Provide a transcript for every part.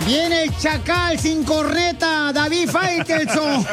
Viene el chacal sin corneta, David Faitelson.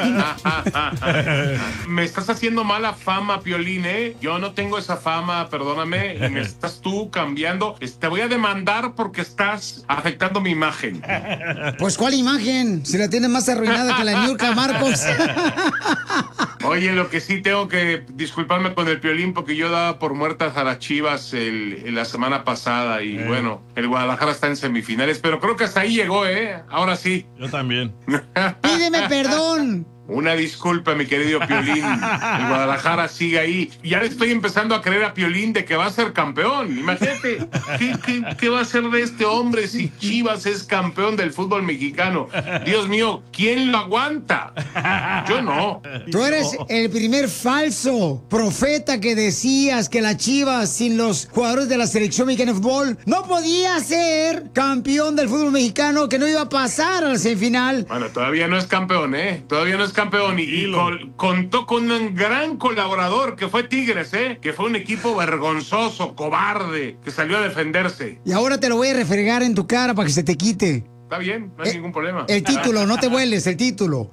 Me estás haciendo mala fama, Piolín, ¿eh? Yo no tengo esa fama, perdóname, y me estás tú cambiando. Te voy a demandar porque estás afectando mi imagen. Pues, ¿cuál imagen? Si la tienes más arruinada que la Niurka Marcos. Oye, lo que sí tengo que disculparme con el Piolín porque yo daba por muertas a las Chivas la semana pasada y bueno, el Guadalajara está en semifinales, pero creo que hasta ahí llegó, ¿eh? Ahora sí. Yo también. Pídeme perdón. Una disculpa, mi querido Piolín. El Guadalajara sigue ahí. Ya le estoy empezando a creer a Piolín de que va a ser campeón. Imagínate, ¿qué va a hacer de este hombre si Chivas es campeón del fútbol mexicano? Dios mío, ¿quién lo aguanta? Yo no. Tú eres el primer falso profeta que decías que la Chivas, sin los jugadores de la selección mexicana de fútbol, no podía ser campeón del fútbol mexicano, que no iba a pasar a la semifinal. Bueno, todavía no es campeón, ¿eh? Todavía no es campeón y contó con un gran colaborador que fue Tigres, que fue un equipo vergonzoso, cobarde, que salió a defenderse. Y ahora te lo voy a refregar en tu cara para que se te quite. Está bien, no hay ningún problema. El título, no te vueles, el título.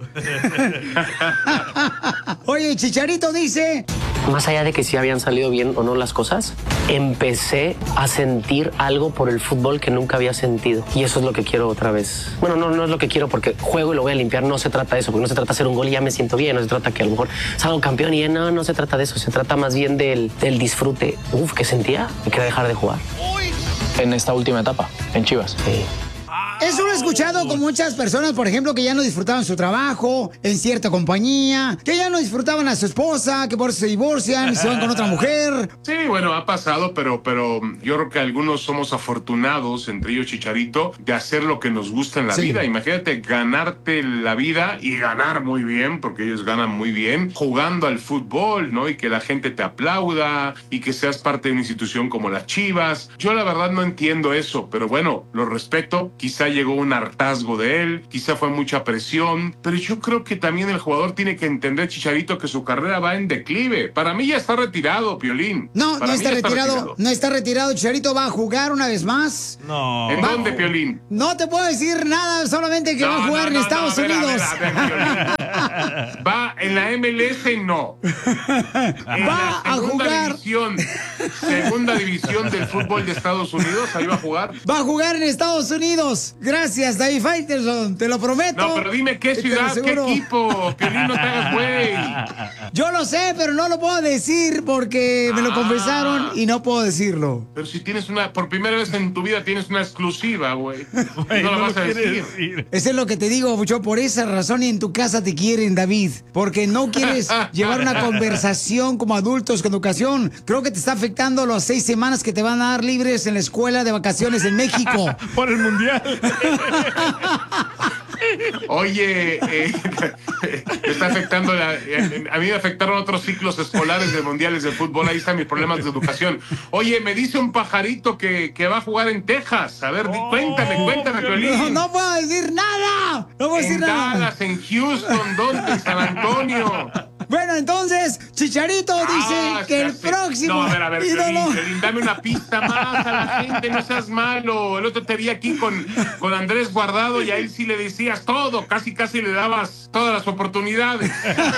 Oye, Chicharito dice... Más allá de que si habían salido bien o no las cosas, empecé a sentir algo por el fútbol que nunca había sentido. Y eso es lo que quiero otra vez. Bueno, no es lo que quiero porque juego y lo voy a limpiar. No se trata de eso, porque no se trata de hacer un gol y ya me siento bien. No se trata que a lo mejor salgo campeón y no se trata de eso. Se trata más bien del disfrute. Que sentía y quería dejar de jugar. En esta última etapa, en Chivas. Sí. Eso lo he escuchado con muchas personas, por ejemplo, que ya no disfrutaban su trabajo en cierta compañía, que ya no disfrutaban a su esposa, que por eso se divorcian y se van con otra mujer. Sí, bueno, ha pasado, pero yo creo que algunos somos afortunados, entre ellos Chicharito, de hacer lo que nos gusta en la vida. Imagínate ganarte la vida y ganar muy bien, porque ellos ganan muy bien, jugando al fútbol, ¿no? Y que la gente te aplauda y que seas parte de una institución como las Chivas. Yo la verdad no entiendo eso, pero bueno, lo respeto. Quizá llegó un hartazgo de él, quizá fue mucha presión, pero yo creo que también el jugador tiene que entender, Chicharito, que su carrera va en declive. Para mí ya está retirado, Piolín. No está retirado. No está retirado. Chicharito va a jugar una vez más. No. ¿En dónde, Piolín? No te puedo decir nada, solamente que va a jugar en Estados Unidos. Va en la MLS, no. Va a jugar. Segunda división del fútbol de Estados Unidos, ahí va a jugar. Va a jugar en Estados Unidos. Gracias, David Faitelson, te lo prometo. No, pero dime qué ciudad, qué equipo. Piolín, no te hagas güey. Yo lo sé, pero no lo puedo decir porque me lo confesaron y no puedo decirlo. Pero si tienes por primera vez en tu vida tienes una exclusiva, güey. No lo vas a decir. Eso es lo que te digo, yo por esa razón y en tu casa te quieren, David. Porque no quieres llevar una conversación como adultos con educación. Creo que te está afectando las 6 semanas que te van a dar libres en la escuela de vacaciones en México. Por el mundial. Oye, te está afectando a mí me afectaron otros ciclos escolares de mundiales de fútbol. Ahí están mis problemas de educación. Oye, me dice un pajarito que va a jugar en Texas. A ver, cuéntame, Piolín. No puedo decir nada. No puedo decir nada. En Dallas, en Houston, ¿dónde? En San Antonio. Bueno, entonces, Chicharito dice que el próximo... No, a ver, Piolín, dame una pista más a la gente, no seas malo. El otro te vi aquí con Andrés Guardado y a él sí le decías todo, casi le dabas todas las oportunidades.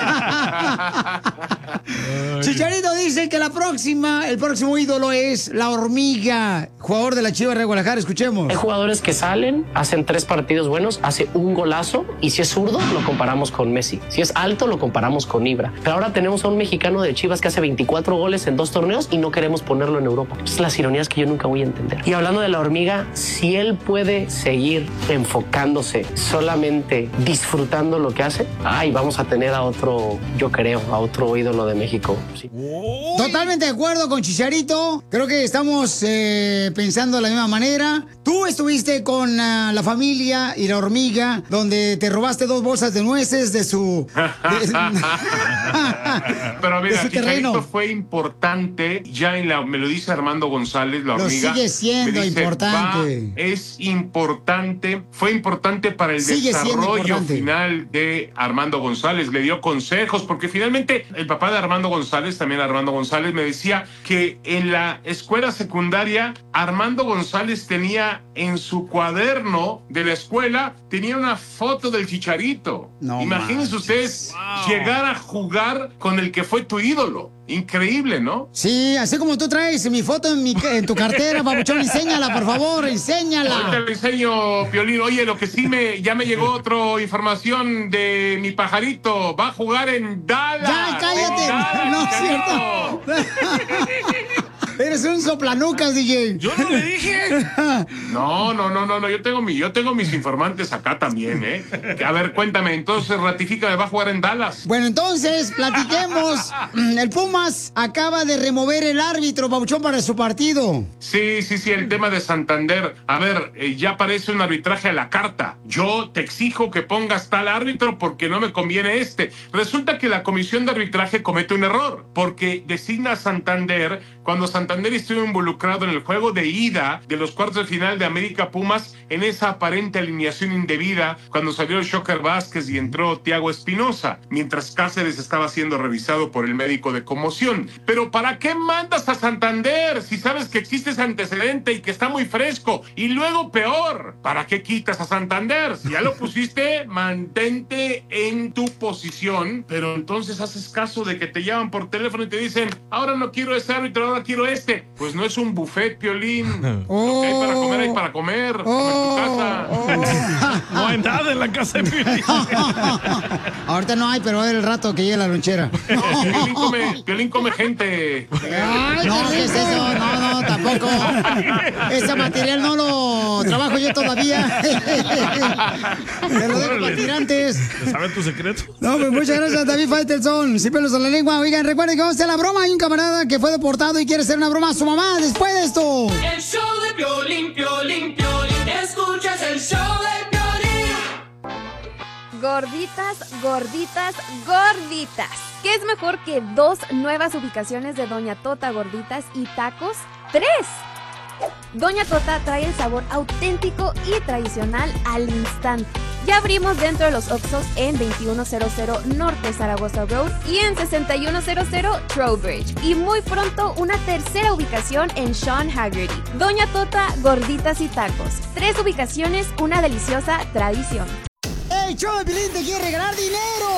Chicharito dice que el próximo ídolo es la Hormiga, jugador de la Chivas de Guadalajara. Escuchemos. Hay jugadores que salen, hacen 3 partidos buenos, hace un golazo y si es zurdo lo comparamos con Messi. Si es alto lo comparamos con Ibra. Pero ahora tenemos a un mexicano de Chivas que hace 24 goles en 2 torneos y no queremos ponerlo en Europa. Es las ironías que yo nunca voy a entender. Y hablando de la Hormiga, si él puede seguir enfocándose solamente disfrutando lo que hace, vamos a tener a otro, yo creo, a otro ídolo de México. Sí. Totalmente de acuerdo con Chicharito. Creo que estamos pensando de la misma manera. Tú estuviste con la familia y la Hormiga, donde te robaste 2 bolsas de nueces de su... Pero mira, terreno. Chicharito fue importante, me lo dice Armando González, la Hormiga. Lo sigue siendo importante. Es importante, fue importante para el desarrollo final de Armando González. Le dio consejos, porque finalmente el papá de Armando González, también Armando González, me decía que en la escuela secundaria Armando González tenía tenía en su cuaderno de la escuela, tenía una foto del Chicharito. No Imagínense ustedes llegar a jugar con el que fue tu ídolo. Increíble, ¿no? Sí, así como tú traes mi foto en tu cartera, papuchón, enséñala, por favor, enséñala. Ahorita le enseño, Piolín. Oye, lo que sí ya me llegó otra información de mi pajarito. Va a jugar en Dallas. ¡Ya, cállate! ¡No es cierto! Eres un soplanucas, DJ. Yo no le dije. No. Yo tengo mis informantes acá también, ¿eh? A ver, cuéntame. Entonces, ratifica, va a jugar en Dallas. Bueno, entonces, platiquemos. El Pumas acaba de remover el árbitro, papuchón, para su partido. Sí, el tema de Santander. A ver, ya parece un arbitraje a la carta. Yo te exijo que pongas tal árbitro porque no me conviene este. Resulta que la comisión de arbitraje comete un error, porque designa a Santander cuando Santander estuvo involucrado en el juego de ida de los cuartos de final de América Pumas en esa aparente alineación indebida cuando salió el Shocker Vázquez y entró Thiago Espinosa, mientras Cáceres estaba siendo revisado por el médico de conmoción. Pero ¿para qué mandas a Santander si sabes que existe ese antecedente y que está muy fresco? Y luego peor, ¿para qué quitas a Santander? Si ya lo pusiste, mantente en tu posición, pero entonces haces caso de que te llaman por teléfono y te dicen, ahora no quiero ese árbitro, ahora quiero este. Pues no es un buffet, Piolín. Lo que hay para comer, hay para comer. Como en tu casa. No hay nada en la casa de Piolín. Ahorita no hay, pero va a haber el rato que llegue la lonchera. Piolín come gente. Ay, no, ¿qué es eso? No, tampoco. Ese material no lo trabajo yo todavía. Te lo dejo para tirantes. ¿Sabes tu secreto? No, pues muchas gracias, David Faitelson. Sin pelos en la lengua. Oigan, recuerden que vamos a hacer la broma. Hay un camarada que fue deportado y quiere hacer una broma a su mamá después de esto. El show de Piolín, Piolín, Piolín. Escuchas el show de Piolín. Gorditas, gorditas, gorditas. ¿Qué es mejor que 2 nuevas ubicaciones de Doña Tota Gorditas y Tacos? 3. Doña Tota trae el sabor auténtico y tradicional al instante. Ya abrimos dentro de los Oxxos en 2100 Norte Zaragoza Road y en 6100 Trowbridge. Y muy pronto una tercera ubicación en Sean Haggerty. Doña Tota, Gorditas y Tacos. 3 ubicaciones, una deliciosa tradición. ¡Hey, show de Piolín te quiere regalar dinero!